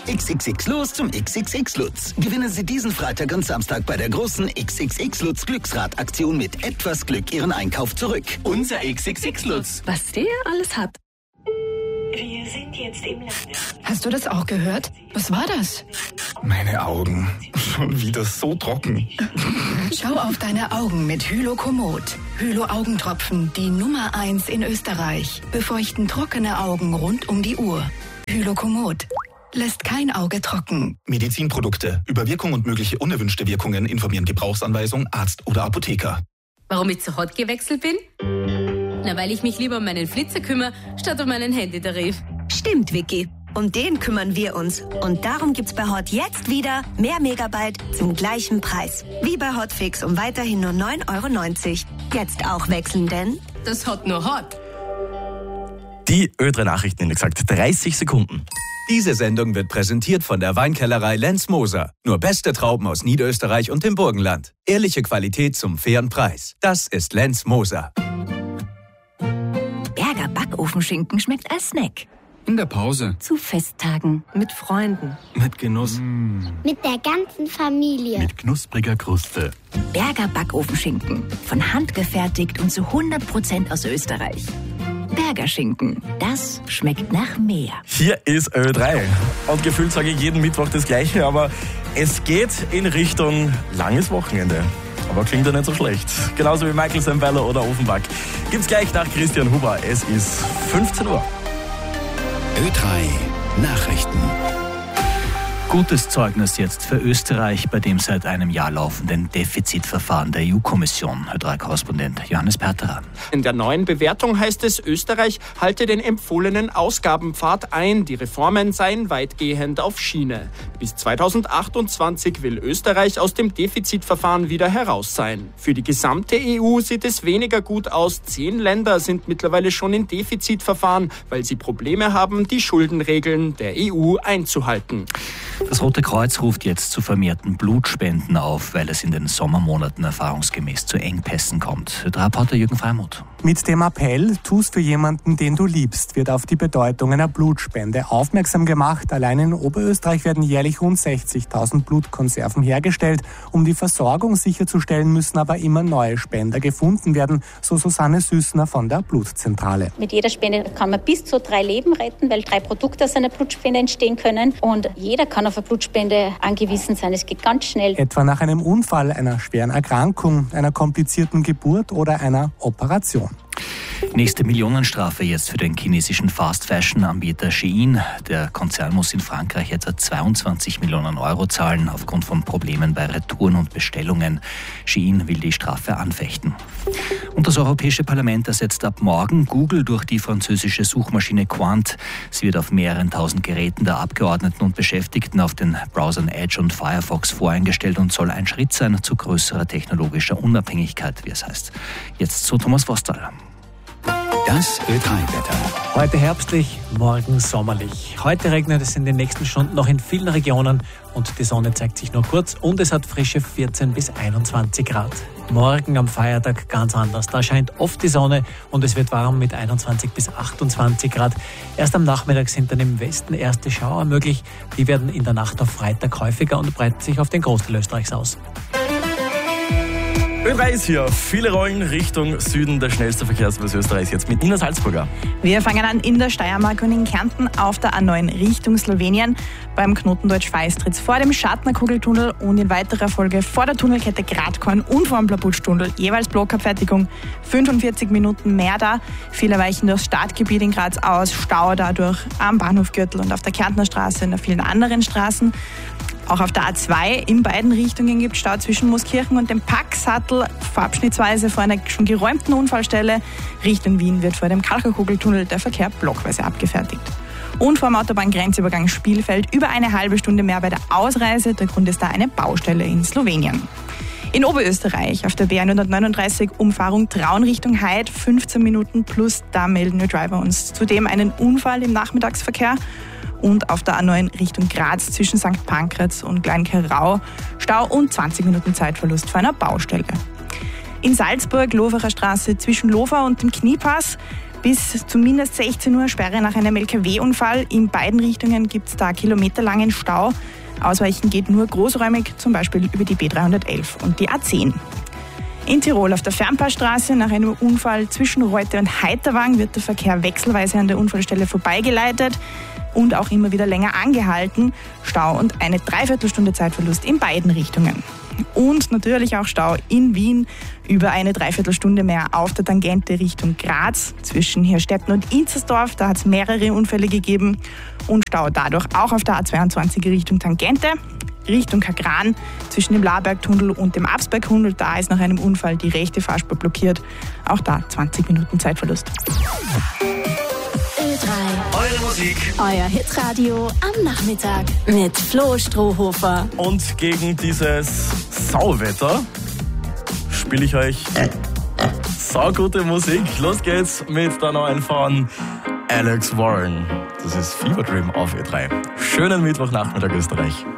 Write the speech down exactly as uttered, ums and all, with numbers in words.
X X X los zum X X X Lutz. Gewinnen Sie diesen Freitag und Samstag bei der großen X X X Lutz Glücksrad-Aktion mit etwas Glück Ihren Einkauf zurück. Unser X X X Lutz. Was der alles hat. Wir sind jetzt im Lande. Hast du das auch gehört? Was war das? Meine Augen. Schon wieder so trocken. Schau auf deine Augen mit Hylokomod. Hylo-Augentropfen, die Nummer eins in Österreich. Befeuchten trockene Augen rund um die Uhr. Hylokomod. Lässt kein Auge trocken. Medizinprodukte. Über Wirkung und mögliche unerwünschte Wirkungen informieren Gebrauchsanweisung, Arzt oder Apotheker. Warum ich zu Hot gewechselt bin? Na, weil ich mich lieber um meinen Flitzer kümmere, statt um meinen Handytarif. Stimmt, Vicky. Um den kümmern wir uns. Und darum gibt's bei Hot jetzt wieder mehr Megabyte zum gleichen Preis. Wie bei Hotfix um weiterhin nur neun Euro neunzig. Jetzt auch wechseln, denn das hat nur Hot. Die Ö drei Nachrichten in exakt dreißig Sekunden. Diese Sendung wird präsentiert von der Weinkellerei Lenz Moser. Nur beste Trauben aus Niederösterreich und dem Burgenland. Ehrliche Qualität zum fairen Preis. Das ist Lenz Moser. Berger Backofenschinken schmeckt als Snack. In der Pause. Zu Festtagen. mit Freunden. Mit Genuss. Mm. Mit der ganzen Familie. Mit knuspriger Kruste. Berger Backofenschinken. Von Hand gefertigt und zu hundert Prozent aus Österreich. Berger Schinken. Das schmeckt nach mehr. Hier ist Ö drei. Und gefühlt sage ich jeden Mittwoch das Gleiche, aber es geht in Richtung langes Wochenende. Aber klingt ja nicht so schlecht. Genauso wie Michael Sambello oder Offenbach. Gibt's gleich nach Christian Huber. Es ist fünfzehn Uhr. Ö drei Nachrichten. Gutes Zeugnis jetzt für Österreich bei dem seit einem Jahr laufenden Defizitverfahren der E U-Kommission. Ö drei Korrespondent Johannes Perterer. In der neuen Bewertung heißt es, Österreich halte den empfohlenen Ausgabenpfad ein. Die Reformen seien weitgehend auf Schiene. Bis zweitausendachtundzwanzig will Österreich aus dem Defizitverfahren wieder heraus sein. Für die gesamte E U sieht es weniger gut aus. Zehn Länder sind mittlerweile schon in Defizitverfahren, weil sie Probleme haben, die Schuldenregeln der E U einzuhalten. Das Rote Kreuz ruft jetzt zu vermehrten Blutspenden auf, weil es in den Sommermonaten erfahrungsgemäß zu Engpässen kommt. Der Reporter Jürgen Freimuth. Mit dem Appell, tu's für jemanden, den du liebst, wird auf die Bedeutung einer Blutspende aufmerksam gemacht. Allein in Oberösterreich werden jährlich rund sechzigtausend Blutkonserven hergestellt. Um die Versorgung sicherzustellen, müssen aber immer neue Spender gefunden werden, so Susanne Süßner von der Blutzentrale. Mit jeder Spende kann man bis zu drei Leben retten, weil drei Produkte aus einer Blutspende entstehen können. Und jeder kann auf eine Blutspende angewiesen sein. Es geht ganz schnell. Etwa nach einem Unfall, einer schweren Erkrankung, einer komplizierten Geburt oder einer Operation. Nächste Millionenstrafe jetzt für den chinesischen Fast-Fashion-Anbieter Shein. Der Konzern muss in Frankreich etwa zweiundzwanzig Millionen Euro zahlen aufgrund von Problemen bei Retouren und Bestellungen. Shein will die Strafe anfechten. Und das Europäische Parlament ersetzt ab morgen Google durch die französische Suchmaschine Qwant. Sie wird auf mehreren tausend Geräten der Abgeordneten und Beschäftigten auf den Browsern Edge und Firefox voreingestellt und soll ein Schritt sein zu größerer technologischer Unabhängigkeit, wie es heißt. Jetzt zu Thomas Vostal. Das Ö drei Wetter. Heute herbstlich, morgen sommerlich. Heute regnet es in den nächsten Stunden noch in vielen Regionen und die Sonne zeigt sich nur kurz und es hat frische vierzehn bis einundzwanzig Grad. Morgen am Feiertag ganz anders. Da scheint oft die Sonne und es wird warm mit einundzwanzig bis achtundzwanzig Grad. Erst am Nachmittag sind dann im Westen erste Schauer möglich. Die werden in der Nacht auf Freitag häufiger und breiten sich auf den Großteil Österreichs aus. Ö drei ist hier. Viele Rollen Richtung Süden. Der schnellste Verkehrsverkehr Österreichs jetzt mit Nina Salzburger. Wir fangen an in der Steiermark und in Kärnten auf der A neun Richtung Slowenien. Beim Knoten Deutsch-Feistritz vor dem Schartner-Kugeltunnel und in weiterer Folge vor der Tunnelkette Gradkorn und vor dem Blabutsch-Tunnel jeweils Blockabfertigung. fünfundvierzig Minuten mehr da. Viele weichen durchs Stadtgebiet in Graz aus. Stau dadurch am Bahnhofgürtel und auf der Kärntner Straße und auf vielen anderen Straßen. Auch auf der A zwei in beiden Richtungen gibt es Stau zwischen Mooskirchen und dem Packsattel, abschnittsweise vor einer schon geräumten Unfallstelle. Richtung Wien wird vor dem Kalcherkugeltunnel der Verkehr blockweise abgefertigt. Und vor dem Autobahngrenzübergang Spielfeld über eine halbe Stunde mehr bei der Ausreise. Der Grund ist da eine Baustelle in Slowenien. In Oberösterreich auf der B hundertneununddreißig Umfahrung Traun Richtung Heid fünfzehn Minuten plus, da melden wir Driver uns zudem einen Unfall im Nachmittagsverkehr. Und auf der A neun Richtung Graz zwischen Sankt Pankraz und Kleinkerau Stau und zwanzig Minuten Zeitverlust vor einer Baustelle. In Salzburg, Loferer Straße zwischen Lofer und dem Kniepass, Bis zumindest sechzehn Uhr Sperre nach einem L K W-Unfall. In beiden Richtungen gibt es da kilometerlangen Stau. Ausweichen geht nur großräumig, zum Beispiel über die B dreihundertelf und die A zehn. In Tirol auf der Fernpassstraße nach einem Unfall zwischen Reute und Heiterwang wird der Verkehr wechselweise an der Unfallstelle vorbeigeleitet und auch immer wieder länger angehalten. Stau und eine Dreiviertelstunde Zeitverlust in beiden Richtungen. Und natürlich auch Stau in Wien über eine Dreiviertelstunde mehr auf der Tangente Richtung Graz zwischen Hirstetten und Inzersdorf. Da hat es mehrere Unfälle gegeben und Stau dadurch auch auf der A zweiundzwanzig Richtung Tangente. Richtung Kagran zwischen dem Labergtunnel und dem Absbergtunnel. Da ist nach einem Unfall die rechte Fahrspur blockiert. Auch da zwanzig Minuten Zeitverlust. Ö drei. Eure Musik. Euer Hitradio am Nachmittag mit Flo Strohhofer. Und gegen dieses Sauwetter spiele ich euch saugute Musik. Los geht's mit der neuen von Alex Warren. Das ist Fever Dream auf Ö drei. Schönen Mittwochnachmittag, Österreich.